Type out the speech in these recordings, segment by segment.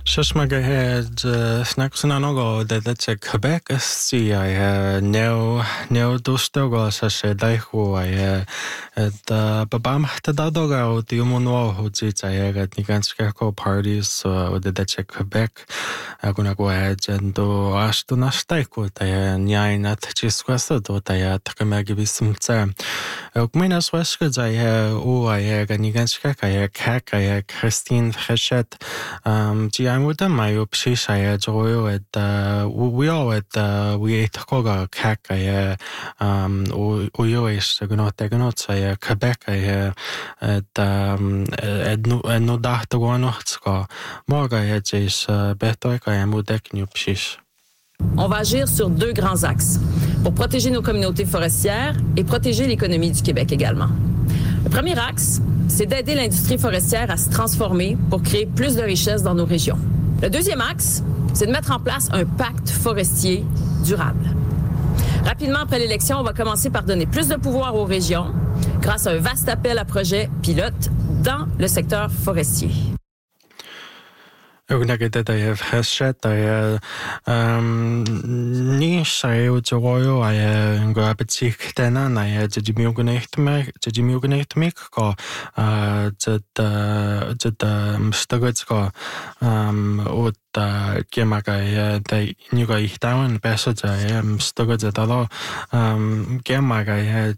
Shishmaga had Snaxanago that that's a Quebec. See, I neo dostogo sashe daihu. I at Babam Tadadoga, the Umuno, who did I at Niganskako parties, with the Dutch Quebec. I'm gonna go ahead and do Ashton Ashtaiko. I nine at Chisquasa, what I had Takamagi some time. Minas Westgoods, I had Niganskak, I had Kak, I had Christine Frechet. I'm with them. I upshish. I joy at we all at we ate koga kak. I uyoish. Gunot. I Quebec. I at no dacht to go nortska. Morga hedges betoik. I am with dek new pshish. On va agir sur deux grands axes pour protéger nos communautés forestières et protéger l'économie du Québec également. Le premier axe, c'est d'aider l'industrie forestière à se transformer pour créer plus de richesses dans nos régions. Le deuxième axe, c'est de mettre en place un pacte forestier durable. Rapidement après l'élection, on va commencer par donner plus de pouvoir aux régions grâce à un vaste appel à projets pilotes dans le secteur forestier. I have Heshet, niche, I Joyo, I grab a tick tenan, I had Jimuganate make, go, Stugotsko, Gemaga, the Nuga down, passage, I am Stugot at all, Gemaga, had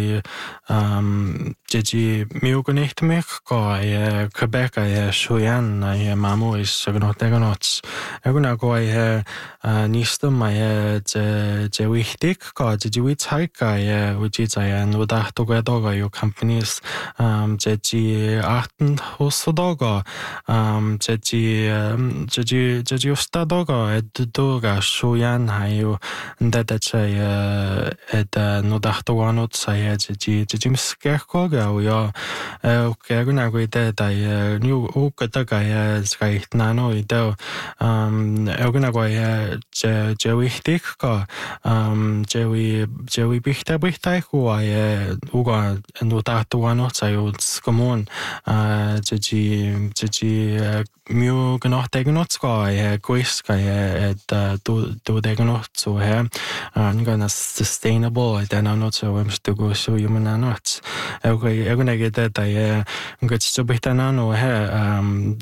Jiji Muganate make, go, I Quebec, I Shuyan, I Mamu is. Tegonots. Eguna go I Nistum, I Jewichtik, God, Jewitzhaika, which is I and Udahtogadoga, your companies, Jeji Arten Hosodoga, Jeji Ustadoga, Edudoga, Shuyan, Hayu, and that's at Nodahtoanots, I had Jim Skerkoga, we are Kaguna with that I knew Ukataga, Sky. No, ito gonna go Joey Dick Joey Bihta who I Uga and without one or so it's common Mu gonna take not sky Quisk at do they not so here I'm gonna sustainable I don't know so I'm to go show you not okay I'm gonna get that I got to be done or here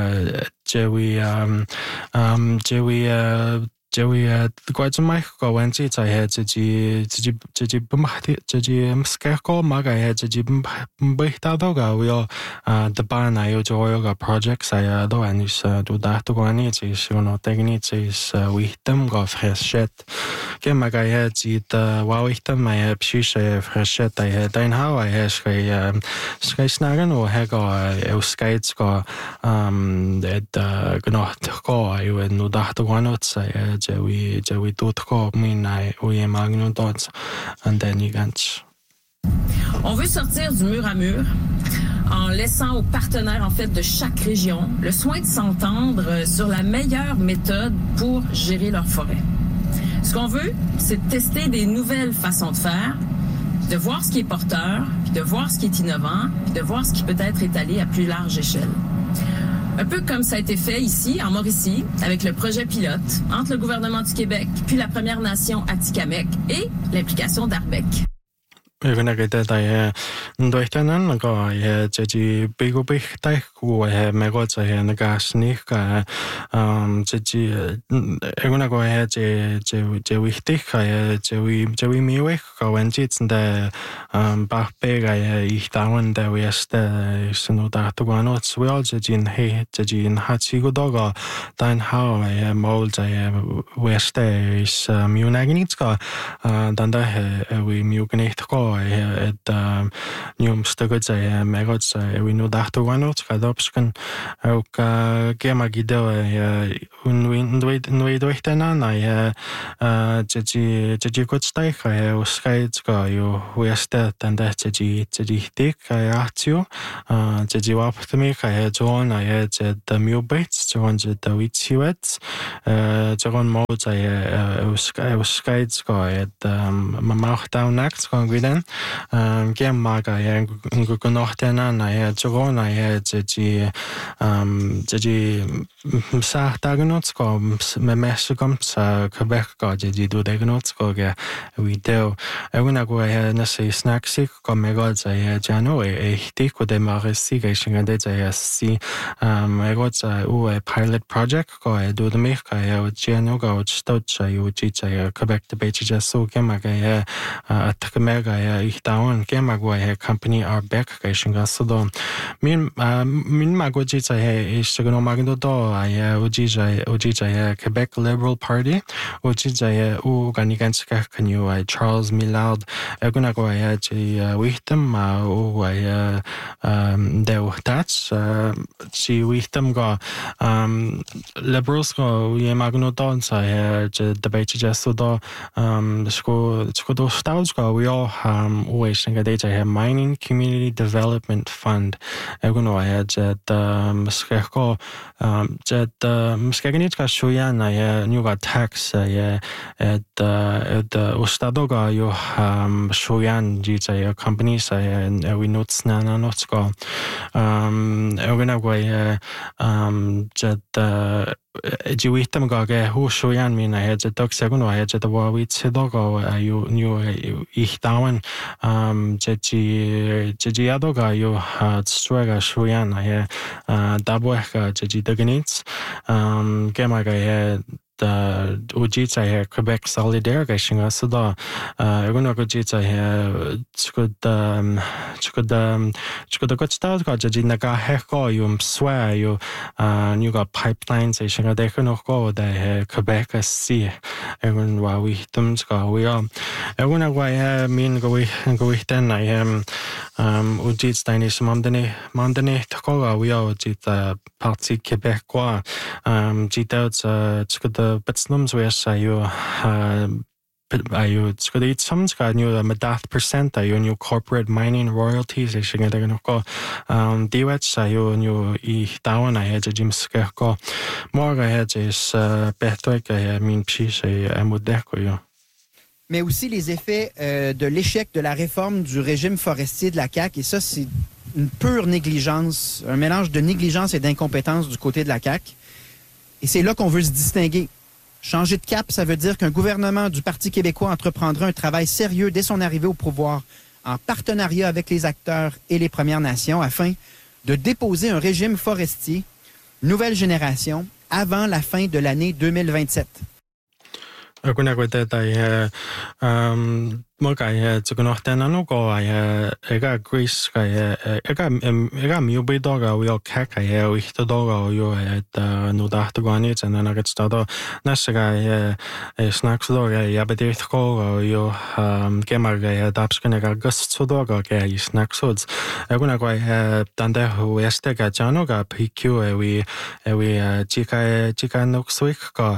Joey quite some mic go and it I had to Mskerko Maga had to Bihtadoga we all the ban I yoga projects I do and is do that to go and it is taking it is we them go fresh shit. Maga had it wow ich them I have shish fresh shit I had then how I had sky snagan or hego skates go that gnot go I would no that to go not say Joey Dotko, Mina, we Magno Dots, and then you can't. On veut sortir du mur à mur en laissant aux partenaires en fait de chaque région le soin de s'entendre sur la meilleure méthode pour gérer leur forêt. Ce qu'on veut, c'est de tester des nouvelles façons de faire, de voir ce qui est porteur, puis de voir ce qui est innovant, puis de voir ce qui peut être étalé à plus large échelle. Un peu comme ça a été fait ici, en Mauricie, avec le projet pilote entre le gouvernement du Québec puis la Première Nation Atikamekw et l'implication d'Arbec. Even I get that I Doitanan, go I Jeji Bigo Big Taiku, I have Megots, I had the gas Nick, Jeji, Eguna go ahead, Jewichtik, I Jewi Miwik, go and jits and the Big I down there we are no that to go notes. We all Jejin Hey, Jejin Hatsigo Doga, then how I have molds, I have West is Munagnitska, then we Mugnit go. At Newm Stuggets, I megots, we know that to one notes, Kadopskan, Gemagido, Unway, I Jeji good stake, I was skies go, you wested and that Jeji thick, I asked you, Jeji wap to make, I had John, I had the mule baits, John the wheat sewets, John modes, I was skies go, I had my mouth down next, going with them. Gemaga, I go Nortena, I had Jogon, I had Jeji sa daganotsko me mesugum sa Quebec go je do daganotsko ge we do eguna go na se snacksik ko me go za jano ti ko de marisi ge shinga de za si me go za pilot project ko do de me ka jano go sto cha yu ji za Quebec de bechi ja so ge ma ge at me ga ich down ge ma go company are back ge shinga so do min ma go ji za is go ma do OGJ Quebec Liberal Party OGJ Ganiganska Kanu Charles Millard Egunagoya Wichtem Deu Tats Chi Wichtem go Liberals go Yemagno Dons debate Jesudo Skodo Stouts go we all always think a mining community development fund Egunoya Skeko Mskaganitska Shuyana Nuga tax Ustadoga you Shuyan Jita companies we notes Nana Notsko Eganaway Jet Jiwitam Gage who Shuyan mean I had a dog second I had a war with Sidogo you knew ich down Jeji Adoga you had Straga Shuyan I Dabueka Jeji Daganits Gemaga Ujita here Quebec Solidaire Gashinga Suda Eguna Gujita here could got started got Jinaga Heko you swear you got pipelines Shinga they can go the Quebec Sea Egun wa we thumbs go we are Eguna why mean go with then I am Ujit Danish Mandane Tokoga we are Jita Parti Quebecois Jita but slums where you it's good eat some got new Madath percent you new corporate mining royalties is they're gonna go Dewets you new down I had a Jim Skeko more I had is better I mean piece I would deco mais aussi les effets de l'échec de la réforme du régime forestier de la CAQ et ça c'est une pure négligence, un mélange de négligence et d'incompétence du côté de la CAQ. Et c'est là qu'on veut se distinguer. Changer de cap, ça veut dire qu'un gouvernement du Parti québécois entreprendra un travail sérieux dès son arrivée au pouvoir, en partenariat avec les acteurs et les Premières Nations, afin de déposer un régime forestier, nouvelle génération, avant la fin de l'année 2027. Mogai to go north and no go I got Greece I got Mubi dog we all cack I we to dog you at no that to go on it and then I get started Nasaga snacks dog Yabedith go you Gemaga Dapskin Gust to dog okay snack suits I'm gonna go Danda who Estega Janoga PQ we Chica Nox week go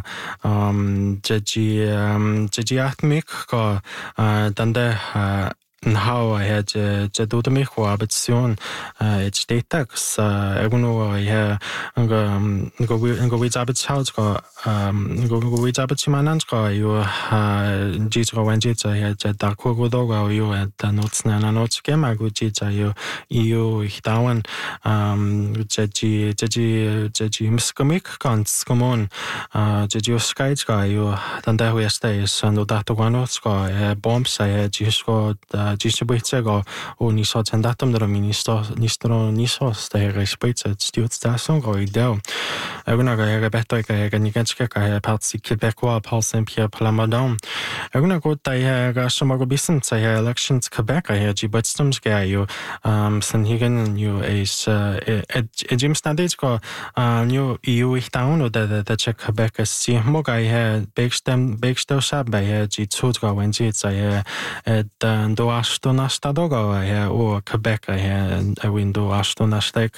Jiji Atmic go Dande how I had to do the Micho, but soon it's datax. I don't know. I go with Abbott's house. Go with Abbott's manans. Go you Jitro when Jitsa had that Kogo dog. You at the notes and notes game. I go Jitsa you down. Jeji Miscomic cons come on. Jeju skies guy. You Dande who stays and that one notes go bombs. I had just got. Distribuitego o niso datum do niso stare spritz station go ideo. Eguna ga beto ga niganska ga Parti Quebecois Paul Saint-Pierre Plamondon. Eguna go tai ga somago bisen sai elections Quebec I ji butstums ga you Sanhigan you is Jim Standards go new EU town or the check Quebec si moga I Begstem shab by ji tsut go when ji sai do Ashtona Stadoga or Quebec I window Ashtona Stek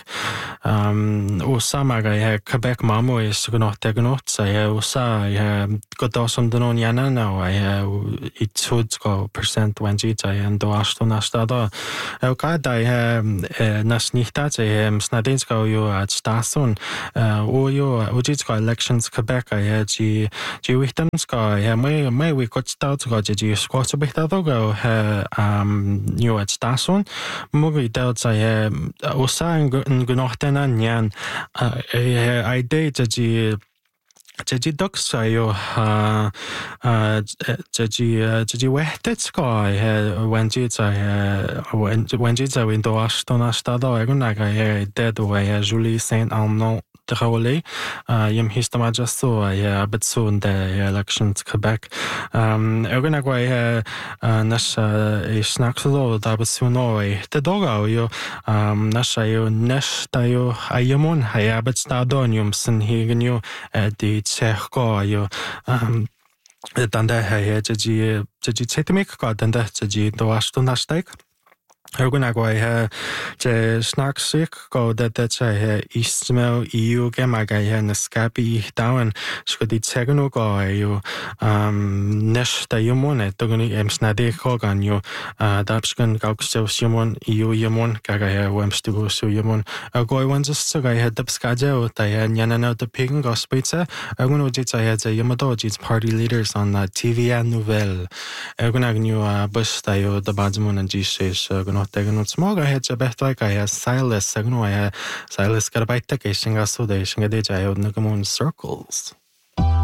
Samaga Quebec Mamo is not tegnot I also got awesome Donon Yana now it should go percent when I and do Ashtona Stado God I nas nichtat Snadinsko you at Stason or you Ujitsko elections Quebec I had Wichtemsko may we got start to go to squat a bit jo et stason mugi telt sai osa en gunohtena nyan ai de Jadi docs ayo jadi wehtet ska wenji window astona stado egunaga dead way Julie Saint Arnaud Drôle yim histamajasto abetsun de elections Quebec egunaga nas snaxlo da besuno te doga yo nas ayo nesh tayo ayamon hayabet stadonium sin higenyo di Tsechko ayo danda haya jadi tsetimik ka danda jadi doasto nastek Ergunagway je snacksik go that Ismail EU gemagay na scapi down skudi tsegno go ayo nesh da yumon toguni emsnade kogan yo dapskan gaukso yumon EU yumon kagaya wemstugo so yumon goy ones so gay had dapskaja o taya nyanana the ping gospitsa erguno jitsa had yamado jits party leaders on TVA Nouvelle ergunagnu bus tayo the badmon and jis Tegan smog I had a better I has Silas Silas Garbaita Singa Sude Shingadeja Nagamoon circles.